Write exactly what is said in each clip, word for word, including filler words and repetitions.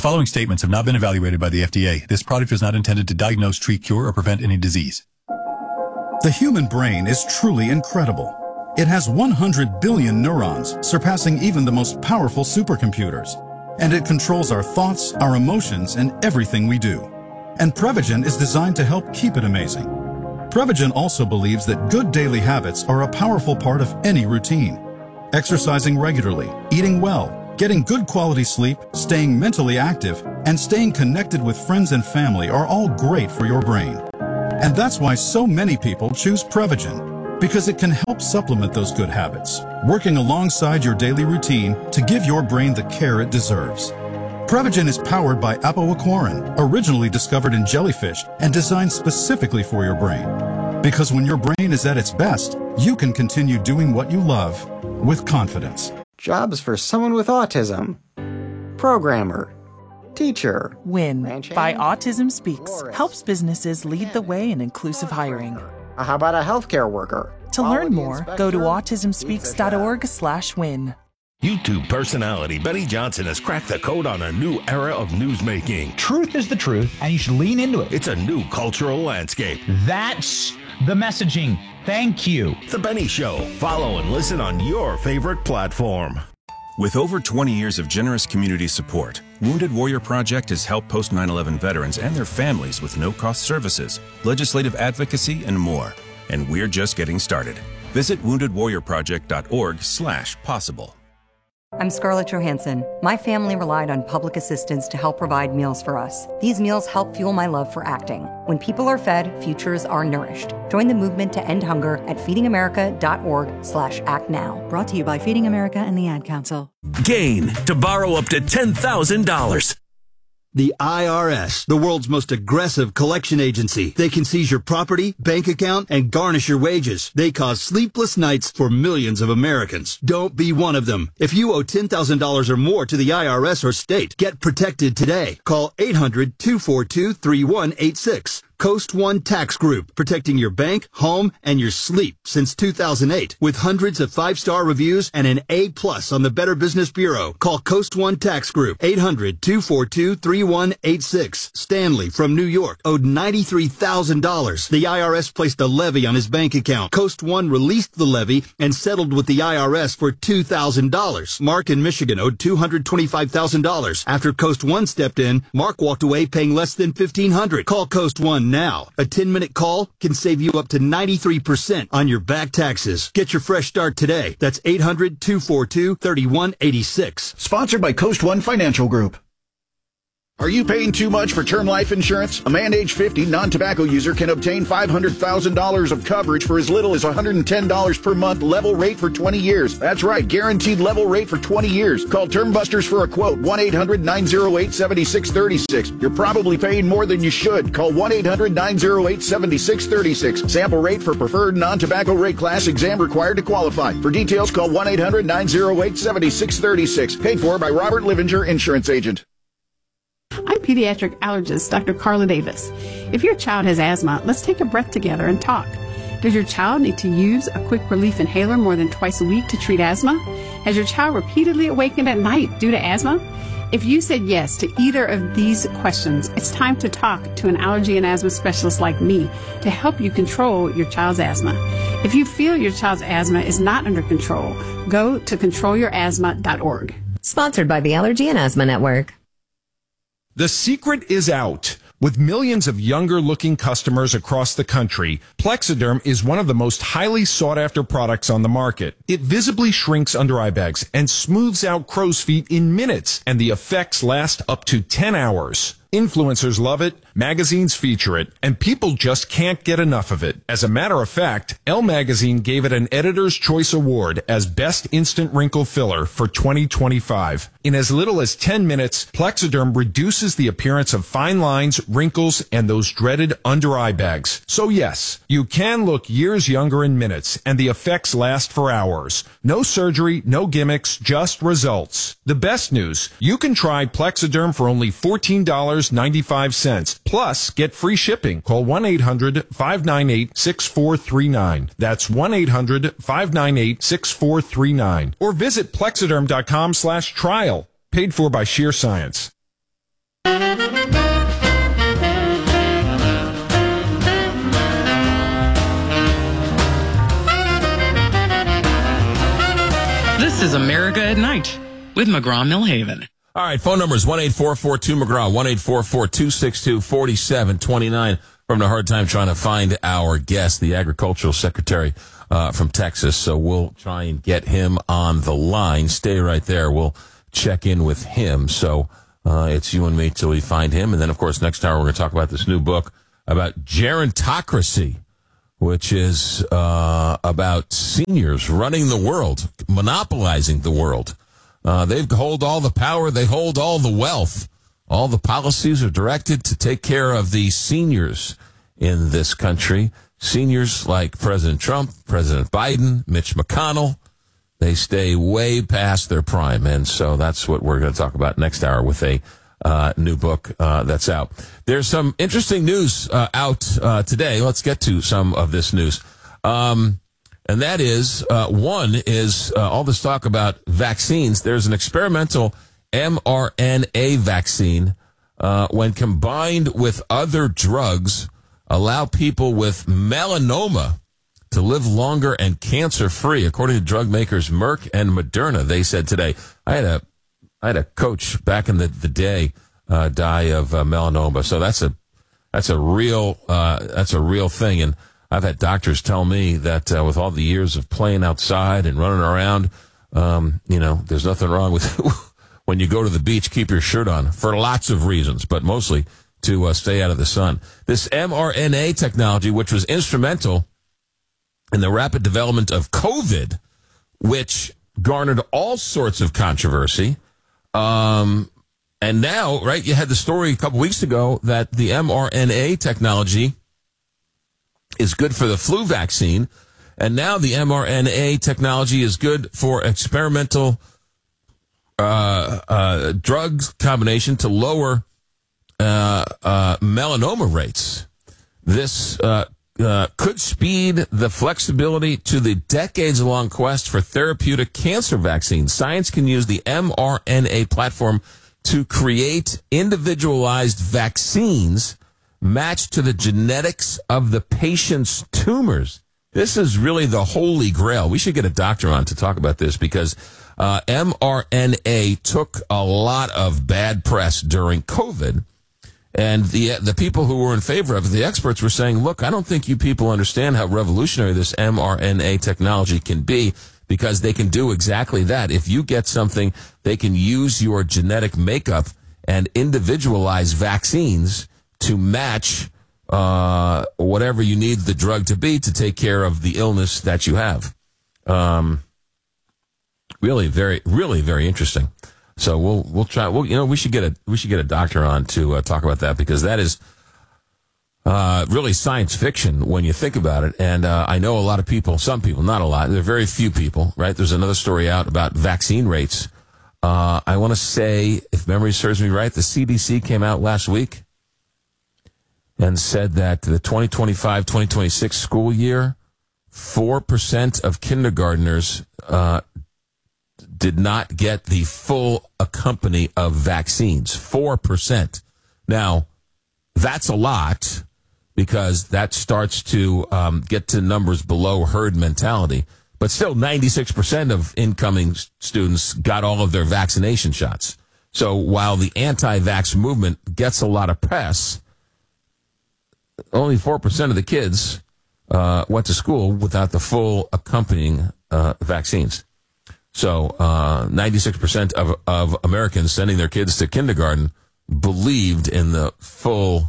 following statements have not been evaluated by the F D A. This product is not intended to diagnose, treat, cure, or prevent any disease. The human brain is truly incredible. It has one hundred billion neurons, surpassing even the most powerful supercomputers. And it controls our thoughts, our emotions, and everything we do. And Prevagen is designed to help keep it amazing. Prevagen also believes that good daily habits are a powerful part of any routine. Exercising regularly, eating well, getting good quality sleep, staying mentally active, and staying connected with friends and family are all great for your brain. And that's why so many people choose Prevagen, because it can help supplement those good habits, working alongside your daily routine to give your brain the care it deserves. Prevagen is powered by apoaquarin, originally discovered in jellyfish and designed specifically for your brain. Because when your brain is at its best, you can continue doing what you love with confidence. Jobs for someone with autism. Programmer. Teacher. WIN by Autism Speaks helps businesses lead the way in inclusive hiring. How about a healthcare worker? To learn more, go to autism speaks dot org slash win. YouTube personality Benny Johnson has cracked the code on a new era of newsmaking. Truth is the truth, and you should lean into it. It's a new cultural landscape. That's the messaging. Thank you. The Benny Show. Follow and listen on your favorite platform. With over twenty years of generous community support, Wounded Warrior Project has helped post nine eleven veterans and their families with no-cost services, legislative advocacy, and more. And we're just getting started. Visit wounded warrior project dot org slash possible. I'm Scarlett Johansson. My family relied on public assistance to help provide meals for us. These meals help fuel my love for acting. When people are fed, futures are nourished. Join the movement to end hunger at feeding america dot org slash act now. Brought to you by Feeding America and the Ad Council. Gain to borrow up to ten thousand dollars. The I R S, the world's most aggressive collection agency. They can seize your property, bank account, and garnish your wages. They cause sleepless nights for millions of Americans. Don't be one of them. If you owe ten thousand dollars or more to the I R S or state, get protected today. Call eight hundred, two four two, three one eight six. Coast One Tax Group, protecting your bank, home, and your sleep since two thousand eight. With hundreds of five-star reviews and an A plus on the Better Business Bureau. Call Coast One Tax Group, eight hundred, two four two, three one eight six. Stanley from New York owed ninety-three thousand dollars. The I R S placed a levy on his bank account. Coast One released the levy and settled with the I R S for two thousand dollars. Mark in Michigan owed two hundred twenty-five thousand dollars. After Coast One stepped in, Mark walked away paying less than fifteen hundred dollars. Call Coast One now. A ten-minute call can save you up to ninety-three percent on your back taxes. Get your fresh start today. That's eight hundred, two four two, three one eight six. Sponsored by Coast One Financial Group. Are you paying too much for term life insurance? A man age fifty non-tobacco user can obtain five hundred thousand dollars of coverage for as little as one hundred ten dollars per month, level rate for twenty years. That's right, guaranteed level rate for twenty years. Call Term Busters for a quote, one eight hundred, nine oh eight, seven six three six. You're probably paying more than you should. Call one eight hundred, nine oh eight, seven six three six. Sample rate for preferred non-tobacco rate class, exam required to qualify. For details, call one eight hundred, nine oh eight, seven six three six. Paid for by Robert Livinger, Insurance Agent. I'm pediatric allergist Doctor Carla Davis. If your child has asthma, let's take a breath together and talk. Does your child need to use a quick relief inhaler more than twice a week to treat asthma? Has your child repeatedly awakened at night due to asthma? If you said yes to either of these questions, it's time to talk to an allergy and asthma specialist like me to help you control your child's asthma. If you feel your child's asthma is not under control, go to control your asthma dot org. Sponsored by the Allergy and Asthma Network. The secret is out. With millions of younger-looking customers across the country, Plexiderm is one of the most highly sought-after products on the market. It visibly shrinks under eye bags and smooths out crow's feet in minutes, and the effects last up to ten hours. Influencers love it, magazines feature it, and people just can't get enough of it. As a matter of fact, Elle Magazine gave it an Editor's Choice Award as Best Instant Wrinkle Filler for twenty twenty-five. In as little as ten minutes, Plexiderm reduces the appearance of fine lines, wrinkles, and those dreaded under-eye bags. So yes, you can look years younger in minutes, and the effects last for hours. No surgery, no gimmicks, just results. The best news, you can try Plexiderm for only fourteen dollars and ninety-five cents. Plus, get free shipping. Call one eight hundred, five nine eight, six four three nine. That's one eight hundred, five nine eight, six four three nine. Or visit plexiderm dot com slash trial. Paid for by Sheer Science. This is America at Night with McGraw-Millhaven. All right, phone number is one eight four four two McGraw, one eight four four two six two four seven two nine. We're having a hard time trying to find our guest, the agricultural secretary uh, from Texas, so we'll try and get him on the line. Stay right there. We'll check in with him. So uh, it's you and me till we find him. And then, of course, next hour we're going to talk about this new book about gerontocracy, which is uh, about seniors running the world, monopolizing the world. Uh, they hold all the power. They hold all the wealth. All the policies are directed to take care of the seniors in this country. Seniors like President Trump, President Biden, Mitch McConnell. They stay way past their prime. And so that's what we're going to talk about next hour with a uh, new book uh, that's out. There's some interesting news uh, out uh, today. Let's get to some of this news. Um, and that is, uh, one is uh, all this talk about vaccines. There's an experimental M R N A vaccine, uh, when combined with other drugs, allow people with melanoma to live longer and cancer-free, according to drug makers Merck and Moderna. They said today. I had a, I had a coach back in the, the day uh, die of uh, melanoma, so that's a, that's a real, uh, that's a real thing. And I've had doctors tell me that uh, with all the years of playing outside and running around, um, you know, there's nothing wrong with when you go to the beach, keep your shirt on for lots of reasons, but mostly to uh, stay out of the sun. This M R N A technology, which was instrumental in the rapid development of COVID, which garnered all sorts of controversy. Um, and now, right, you had the story a couple weeks ago that the M R N A technology is good for the flu vaccine. And now the M R N A technology is good for experimental uh, uh, drugs combination to lower uh, uh, melanoma rates. This uh, uh, could speed the flexibility to the decades-long quest for therapeutic cancer vaccines. Science can use the M R N A platform to create individualized vaccines matched to the genetics of the patient's tumors. This is really the holy grail. We should get a doctor on to talk about this because uh, M R N A took a lot of bad press during COVID. And the the people who were in favor of it, the experts were saying, look, I don't think you people understand how revolutionary this M R N A technology can be, because they can do exactly that. If you get something, they can use your genetic makeup and individualize vaccines to match uh, whatever you need the drug to be to take care of the illness that you have. Um, really, very, really, very interesting. So we'll we'll try. We'll, you know, we should get a we should get a doctor on to uh, talk about that, because that is uh, really science fiction when you think about it. And uh, I know a lot of people, some people, not a lot. There are very few people, right? There's another story out about vaccine rates. Uh, I want to say, if memory serves me right, the C D C came out last week and said that the twenty twenty-five twenty twenty-six school year, four percent of kindergartners uh, did not get the full accompany of vaccines. four percent. Now, that's a lot, because that starts to um, get to numbers below herd mentality. But still, ninety-six percent of incoming students got all of their vaccination shots. So while the anti-vax movement gets a lot of press, only four percent of the kids uh, went to school without the full accompanying uh, vaccines. So uh, ninety-six percent of, of Americans sending their kids to kindergarten believed in the full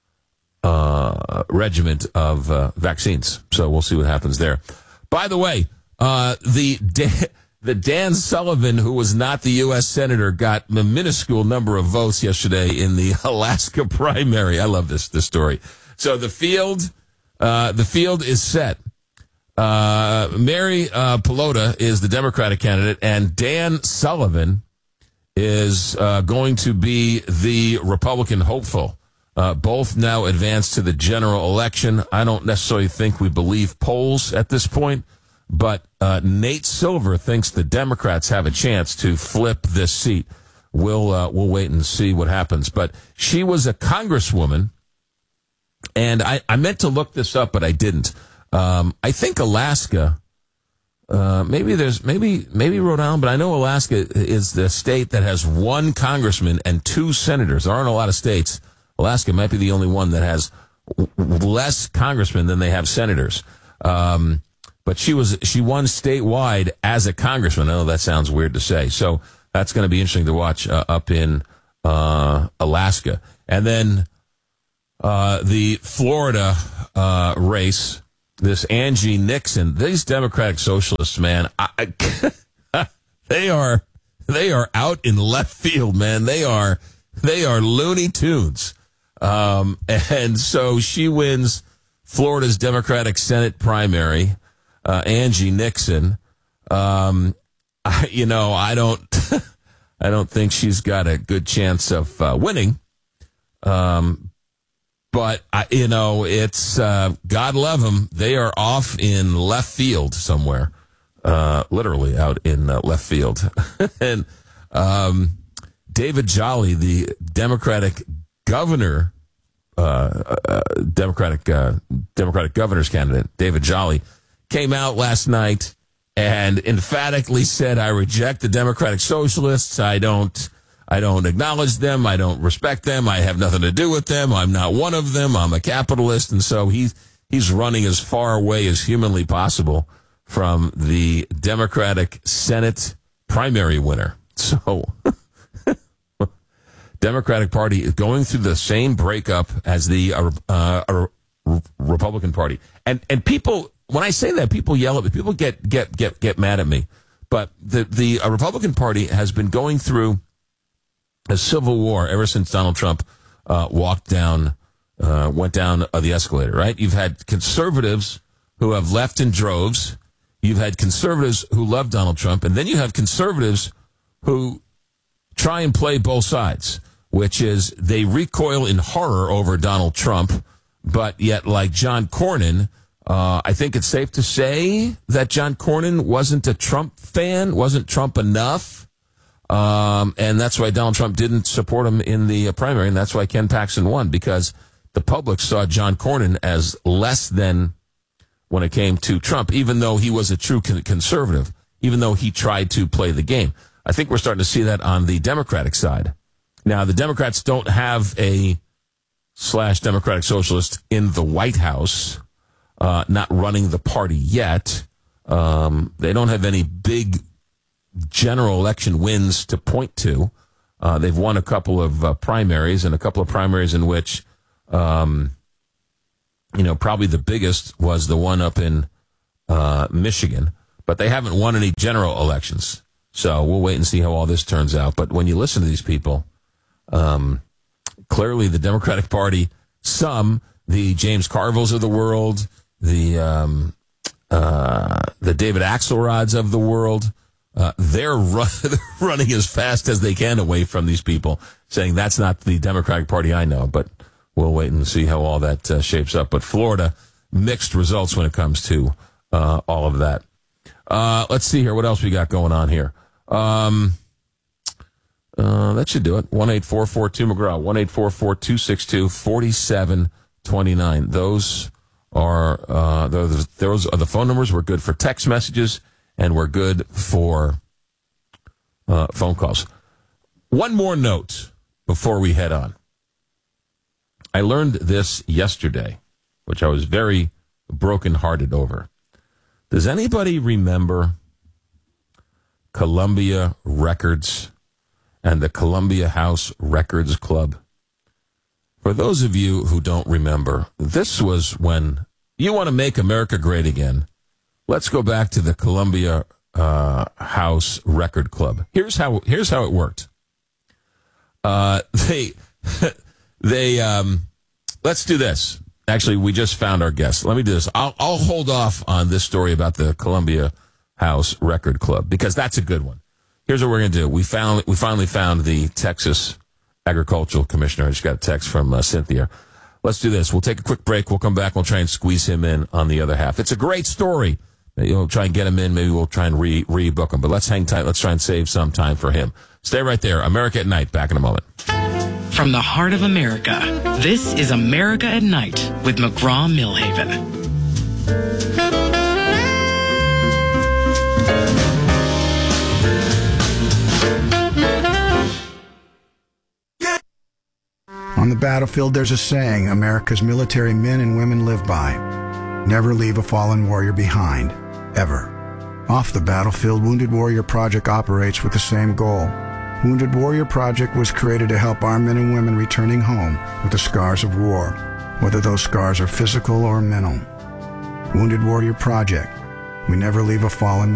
uh, regiment of uh, vaccines. So we'll see what happens there. By the way, uh, the Dan, the Dan Sullivan, who was not the U S Senator, got a minuscule number of votes yesterday in the Alaska primary. I love this this story. So the field, uh, the field is set. Uh, Mary uh, Pelota is the Democratic candidate, and Dan Sullivan is uh, going to be the Republican hopeful. Uh, both now advanced to the general election. I don't necessarily think we believe polls at this point, but uh, Nate Silver thinks the Democrats have a chance to flip this seat. we'll uh, we'll wait and see what happens. But she was a congresswoman, and I, I meant to look this up, but I didn't. Um, I think Alaska, uh, maybe there's maybe maybe Rhode Island, but I know Alaska is the state that has one congressman and two senators. There aren't a lot of states. Alaska might be the only one that has less congressmen than they have senators. Um, but she was she won statewide as a congressman. I know that sounds weird to say. So that's going to be interesting to watch uh, up in uh, Alaska. And then uh, the Florida uh, race, this Angie Nixon, these Democratic Socialists, man, I, I, they are they are out in left field, man. They are they are Looney Tunes. Um, and so she wins Florida's Democratic Senate primary, uh, Angie Nixon. Um, I, you know, I don't, I don't think she's got a good chance of uh, winning. Um, but I, you know, it's, uh, God love them. They are off in left field somewhere, uh, literally out in uh, left field. And, um, David Jolly, the Democratic governor, uh, uh, Democratic, uh, Democratic governor's candidate, David Jolly, came out last night and emphatically said, I reject the Democratic Socialists. I don't, I don't acknowledge them. I don't respect them. I have nothing to do with them. I'm not one of them. I'm a capitalist. And so he's, he's running as far away as humanly possible from the Democratic Senate primary winner. So Democratic Party is going through the same breakup as the uh, uh, Republican Party. And and people, when I say that, people yell at me. People get get get get mad at me. But the the uh, Republican Party has been going through a civil war ever since Donald Trump uh, walked down, uh, went down uh, the escalator. Right? You've had conservatives who have left in droves. You've had conservatives who love Donald Trump, and then you have conservatives who try and play both sides, which is they recoil in horror over Donald Trump, but yet, like John Cornyn, uh, I think it's safe to say that John Cornyn wasn't a Trump fan, wasn't Trump enough, um, and that's why Donald Trump didn't support him in the uh, primary, and that's why Ken Paxton won, because the public saw John Cornyn as less than when it came to Trump, even though he was a true con- conservative, even though he tried to play the game. I think we're starting to see that on the Democratic side. Now, the Democrats don't have a slash Democratic Socialist in the White House, uh, not running the party yet. Um, they don't have any big general election wins to point to. Uh, they've won a couple of uh, primaries, and a couple of primaries in which, um, you know, probably the biggest was the one up in uh, Michigan, but they haven't won any general elections. So we'll wait and see how all this turns out. But when you listen to these people, um, clearly the Democratic Party, some, the James Carvilles of the world, the um, uh, the David Axelrods of the world, uh, they're run, running as fast as they can away from these people, saying that's not the Democratic Party I know. But we'll wait and see how all that uh, shapes up. But Florida, mixed results when it comes to uh, all of that. Uh, let's see here. What else we got going on here? Um, uh, that should do it. one eight four four two McGraw, one eight four four two six two four seven two nine. Those are, uh, those, those are the phone numbers. We're good for text messages, and we're good for, uh, phone calls. One more note before we head on. I learned this yesterday, which I was very brokenhearted over. Does anybody remember Columbia Records and the Columbia House Records Club? For those of you who don't remember, this was when you want to make America great again. Let's go back to the Columbia uh, House Record Club. Here's how here's how it worked. Uh, they they um, let's do this. Actually, we just found our guest. Let me do this. I'll I'll hold off on this story about the Columbia House Record Club because that's a good one. Here's what we're going to do. We found we finally found the Texas Agricultural Commissioner. I just got a text from uh, Cynthia. Let's do this. We'll take a quick break. We'll come back. We'll try and squeeze him in on the other half. It's a great story. We'll try and get him in. Maybe we'll try and re rebook him. But let's hang tight. Let's try and save some time for him. Stay right there. America at Night. Back in a moment. From the heart of America, this is America at Night with McGraw-Millhaven. On the battlefield, there's a saying America's military men and women live by. Never leave a fallen warrior behind, ever. Off the battlefield, Wounded Warrior Project operates with the same goal. Wounded Warrior Project was created to help our men and women returning home with the scars of war, whether those scars are physical or mental. Wounded Warrior Project. We never leave a fallen